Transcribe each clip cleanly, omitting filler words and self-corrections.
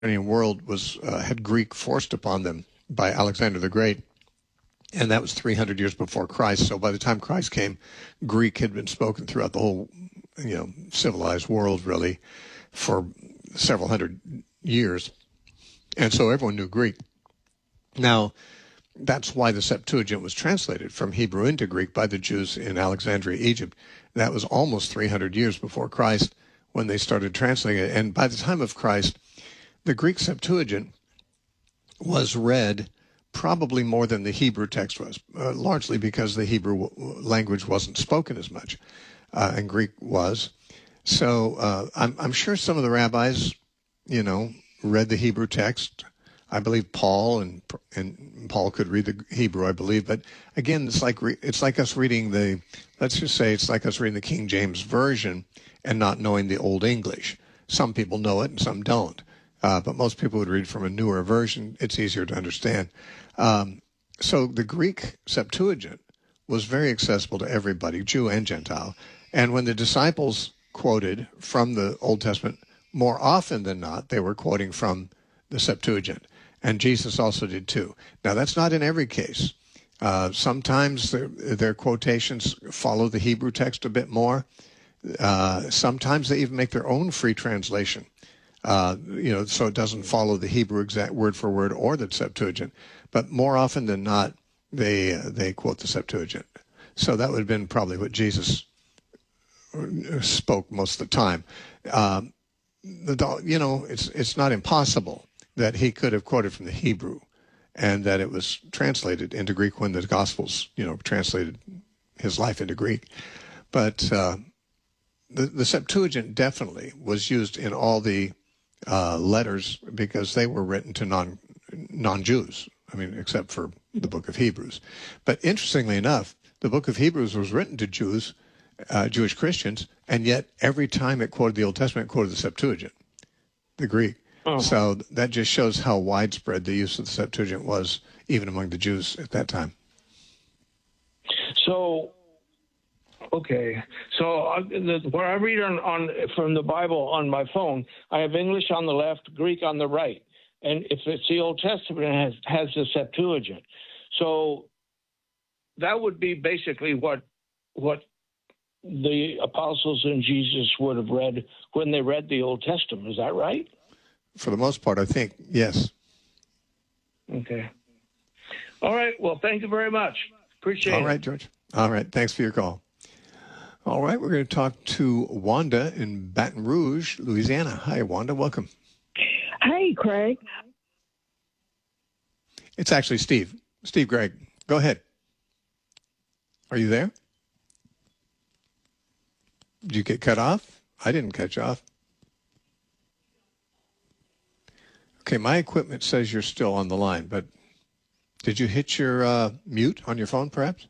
Mediterranean world was had Greek forced upon them by Alexander the Great, and that was 300 years before Christ. So by the time Christ came, Greek had been spoken throughout the whole, civilized world, really, for several hundred years. And so everyone knew Greek. Now, that's why the Septuagint was translated from Hebrew into Greek by the Jews in Alexandria, Egypt. That was almost 300 years before Christ when they started translating it. And by the time of Christ, the Greek Septuagint was read probably more than the Hebrew text was, largely because the Hebrew language wasn't spoken as much, and Greek was. So I'm sure some of the rabbis, read the Hebrew text. I believe Paul and Paul could read the Hebrew, I believe. But again, it's like us reading it's like us reading the King James Version and not knowing the Old English. Some people know it and some don't. But most people would read from a newer version. It's easier to understand. So the Greek Septuagint was very accessible to everybody, Jew and Gentile. And when the disciples quoted from the Old Testament, more often than not, they were quoting from the Septuagint. And Jesus also did too. Now, that's not in every case. Sometimes their quotations follow the Hebrew text a bit more. Sometimes they even make their own free translation. So it doesn't follow the Hebrew exact word for word or the Septuagint. But more often than not, they quote the Septuagint. So that would have been probably what Jesus spoke most of the time. It's not impossible that he could have quoted from the Hebrew and that it was translated into Greek when the Gospels, translated his life into Greek. But the Septuagint definitely was used in all the letters because they were written to non-Jews, except for the book of Hebrews. But interestingly enough, the book of Hebrews was written to Jews, Jewish Christians, and yet every time it quoted the Old Testament, it quoted the Septuagint, the Greek. Oh. So that just shows how widespread the use of the Septuagint was, even among the Jews at that time. So, okay. So where I read from the Bible on my phone, I have English on the left, Greek on the right. And if it's the Old Testament, it has the Septuagint. So that would be basically what the apostles and Jesus would have read when they read the Old Testament. Is that right? For the most part, I think, yes. Okay. All right. Well, thank you very much. Appreciate it. All right, George. All right. Thanks for your call. All right. We're going to talk to Wanda in Baton Rouge, Louisiana. Hi, Wanda. Welcome. Hey, Craig. It's actually Steve. Steve Gregg. Go ahead. Are you there? Did you get cut off? I didn't cut you off. Okay, my equipment says you're still on the line, but did you hit your mute on your phone, perhaps?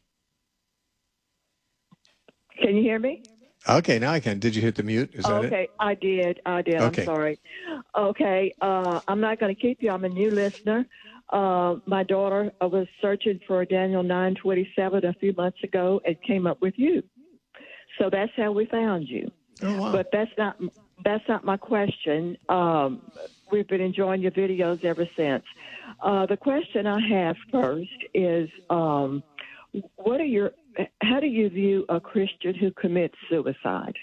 Can you hear me? Okay, now I can. Did you hit the mute? Is that it? Okay, I did. Okay. I'm sorry. Okay, I'm not going to keep you. I'm a new listener. My daughter was searching for Daniel 9:27 a few months ago and came up with you. So that's how we found you. Oh, wow. But that's not my question. We've been enjoying your videos ever since. The question I have first is, how do you view a Christian who commits suicide?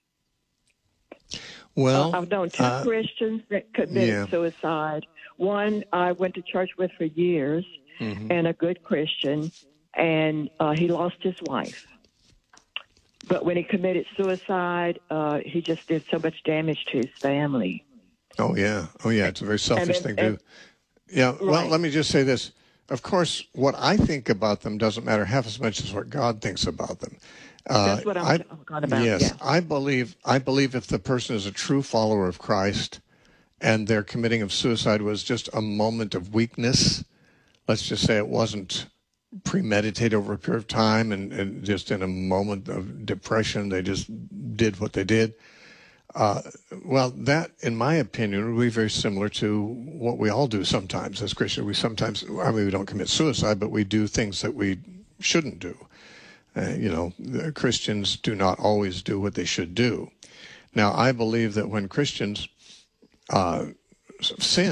Well, I've known two Christians that committed suicide. One I went to church with for years, and a good Christian, and he lost his wife. But when he committed suicide, he just did so much damage to his family. Oh, yeah. It's a very selfish thing to do. Yeah, right. Well, let me just say this. Of course, what I think about them doesn't matter half as much as what God thinks about them. That's what I'm talking about. Yes, yeah. I believe if the person is a true follower of Christ and their committing of suicide was just a moment of weakness, let's just say it wasn't premeditated over a period of time and just in a moment of depression, they just did what they did. Well, that, in my opinion, would be very similar to what we all do sometimes as Christians. We don't commit suicide, but we do things that we shouldn't do. Christians do not always do what they should do. Now, I believe that when Christians sin.